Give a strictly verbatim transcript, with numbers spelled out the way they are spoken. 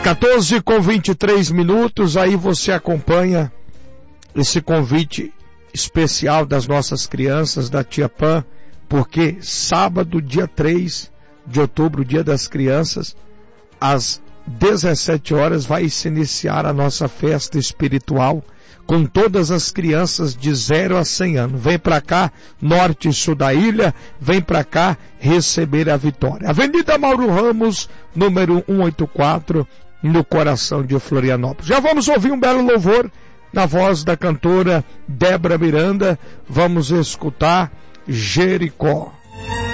quatorze com vinte e três minutos, aí você acompanha esse convite especial das nossas crianças, da Tia Pan, porque sábado, dia três de outubro, dia das crianças, às dezessete horas vai se iniciar a nossa festa espiritual com todas as crianças de zero a cem anos. Vem para cá, norte e sul da ilha, vem para cá receber a vitória. Avenida Mauro Ramos, número cento e oitenta e quatro, no coração de Florianópolis. Já vamos ouvir um belo louvor na voz da cantora Débora Miranda. Vamos escutar Jericó.